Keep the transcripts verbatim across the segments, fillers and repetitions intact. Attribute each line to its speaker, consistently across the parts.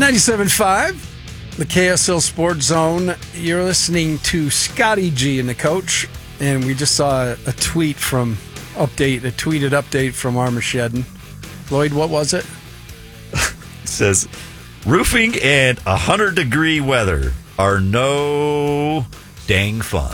Speaker 1: ninety-seven point five, the K S L Sports Zone. You're listening to Scotty G and the coach, and we just saw a, a tweet from update, a tweeted update from Armageddon. Lloyd, what was it?
Speaker 2: It says, roofing and one hundred degree weather are no dang fun.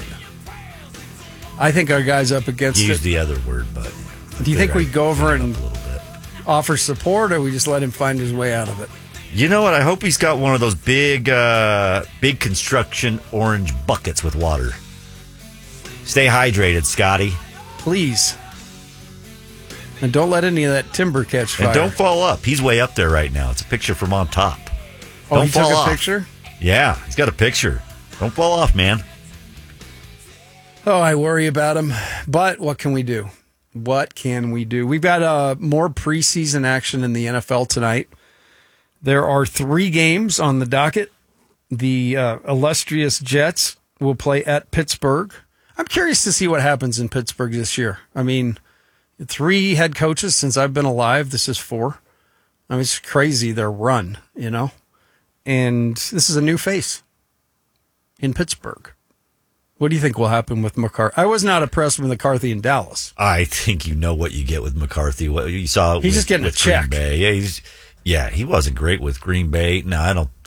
Speaker 1: I think our guy's up against
Speaker 2: Use
Speaker 1: it.
Speaker 2: the other word, but...
Speaker 1: Do you think we go over and
Speaker 2: a little bit.
Speaker 1: offer support, or we just let him find his way out of it?
Speaker 2: You know what? I hope he's got one of those big, uh, big construction orange buckets with water. Stay hydrated, Scotty.
Speaker 1: Please. And don't let any of that timber catch fire.
Speaker 2: And don't fall up. He's way up there right now. It's a picture from on top.
Speaker 1: Oh,
Speaker 2: don't
Speaker 1: he
Speaker 2: fall
Speaker 1: took a
Speaker 2: off.
Speaker 1: picture?
Speaker 2: Yeah, he's got a picture. Don't fall off, man.
Speaker 1: Oh, I worry about him. But what can we do? What can we do? We've got uh, more preseason action in the N F L tonight. There are three games on the docket. The uh, illustrious Jets will play at Pittsburgh. I'm curious to see what happens in Pittsburgh this year. I mean, three head coaches since I've been alive. This is four. I mean, it's crazy, their run, you know? And this is a new face in Pittsburgh. What do you think will happen with McCarthy? I was not impressed with McCarthy in Dallas.
Speaker 2: I think you know what you get with McCarthy. What you saw.
Speaker 1: He's
Speaker 2: with,
Speaker 1: just getting
Speaker 2: with
Speaker 1: a check.
Speaker 2: Green Bay. Yeah, he's yeah. He wasn't great with Green Bay. No, I don't.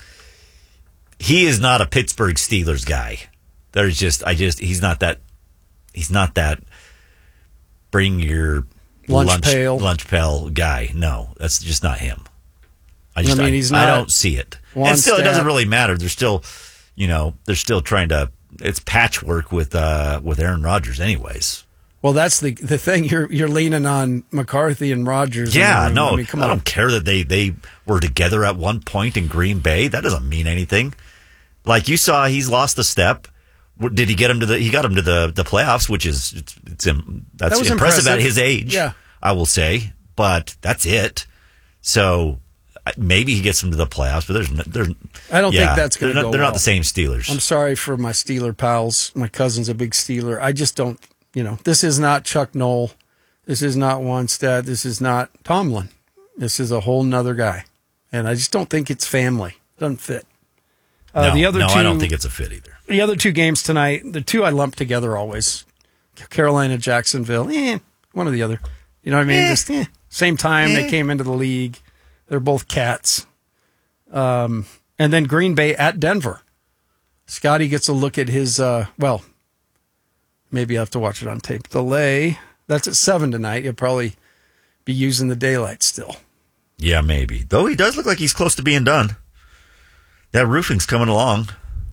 Speaker 2: He is not a Pittsburgh Steelers guy. There's just I just he's not that. He's not that. Bring your
Speaker 1: lunch,
Speaker 2: lunch
Speaker 1: pail,
Speaker 2: lunch pail guy. No, that's just not him. I just
Speaker 1: I mean,
Speaker 2: I,
Speaker 1: he's
Speaker 2: I
Speaker 1: not
Speaker 2: don't see it. And still, it doesn't really matter. They're still, you know, they're still trying to. It's patchwork with uh, with Aaron Rodgers, anyways.
Speaker 1: Well, that's the the thing. You're you're leaning on McCarthy and Rodgers.
Speaker 2: Yeah, no,
Speaker 1: I mean, come
Speaker 2: I
Speaker 1: on.
Speaker 2: don't care that they, they were together at one point in Green Bay. That doesn't mean anything. Like you saw, he's lost a step. Did he get him to the? He got him to the, the playoffs, which is it's, it's that's
Speaker 1: that was
Speaker 2: impressive,
Speaker 1: impressive
Speaker 2: at his age.
Speaker 1: Yeah,
Speaker 2: I will say, but that's it. So maybe he gets them to the playoffs, but there's, no, there's
Speaker 1: I don't
Speaker 2: yeah,
Speaker 1: think that's going to
Speaker 2: go.
Speaker 1: go
Speaker 2: They're
Speaker 1: well.
Speaker 2: not the same Steelers.
Speaker 1: I'm sorry for my Steeler pals. My cousin's a big Steeler. I just don't. You know, this is not Chuck Noll. This is not Wanstead. This is not Tomlin. This is a whole nother guy, and I just don't think it's family. Doesn't fit. Uh,
Speaker 2: no,
Speaker 1: the other
Speaker 2: no,
Speaker 1: two,
Speaker 2: I don't think it's a fit either.
Speaker 1: The other two games tonight, the two I lump together always. Carolina, Jacksonville, eh, one or the other. You know what I mean?
Speaker 2: Eh.
Speaker 1: Just eh. Same time
Speaker 2: Eh.
Speaker 1: they came into the league. They're both cats. Um, and then Green Bay at Denver. Scotty gets a look at his, uh, well, maybe I'll have to watch it on tape. Delay. That's at seven tonight. He'll probably be using the daylight still.
Speaker 2: Yeah, maybe. Though he does look like he's close to being done. That roofing's coming along.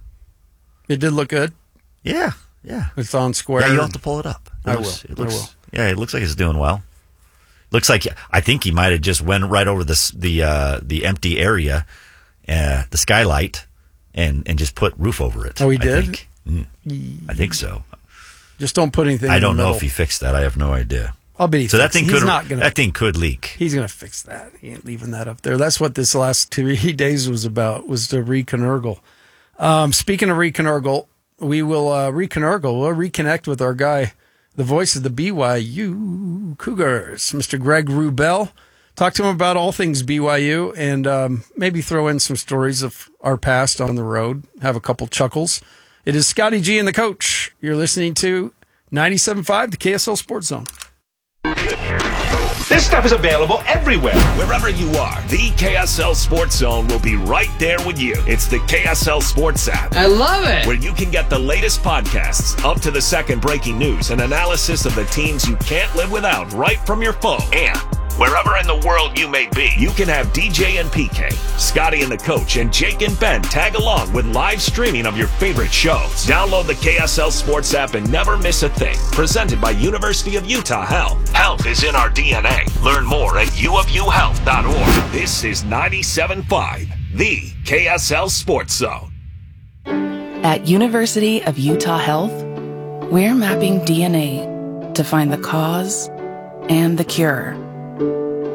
Speaker 1: It did look good.
Speaker 2: Yeah, yeah.
Speaker 1: It's on square.
Speaker 2: Yeah, you'll have to pull it up. It
Speaker 1: I
Speaker 2: looks,
Speaker 1: will.
Speaker 2: It looks,
Speaker 1: I will.
Speaker 2: Yeah, it looks like it's doing well. Looks like I think he might have just went right over this the uh, the empty area, uh, the skylight, and and just put roof over it.
Speaker 1: Oh, he
Speaker 2: I
Speaker 1: did?
Speaker 2: think. Mm, I think so.
Speaker 1: Just don't put anything.
Speaker 2: I
Speaker 1: in
Speaker 2: don't
Speaker 1: the
Speaker 2: know
Speaker 1: middle.
Speaker 2: if he fixed that. I have no idea.
Speaker 1: I'll bet he
Speaker 2: So that
Speaker 1: fixed-
Speaker 2: thing
Speaker 1: he's
Speaker 2: could
Speaker 1: not gonna,
Speaker 2: that thing could leak.
Speaker 1: He's going to fix that. He ain't leaving that up there. That's what this last three days was about, was to reconurgle. Um, speaking of reconurgle, we will uh, reconurgle. We'll reconnect with our guy, the voice of the B Y U Cougars, Mister Greg Wrubell. Talk to him about all things B Y U and um, maybe throw in some stories of our past on the road. Have a couple chuckles. It is Scotty G and the coach. You're listening to ninety-seven point five, the K S L Sports Zone.
Speaker 3: This stuff is available everywhere. Wherever you are, the K S L Sports Zone will be right there with you. It's the K S L Sports app.
Speaker 4: I love it.
Speaker 3: Where you can get the latest podcasts, up to the second breaking news, and analysis of the teams you can't live without right from your phone. And wherever in the world you may be, you can have D J and P K, Scotty and the coach, and Jake and Ben tag along with live streaming of your favorite shows. Download the K S L Sports app and never miss a thing. Presented by University of Utah Health. Health is in our D N A. Learn more at u of u health dot org. This is ninety-seven point five, the K S L Sports Zone.
Speaker 5: At University of Utah Health, we're mapping D N A to find the cause and the cure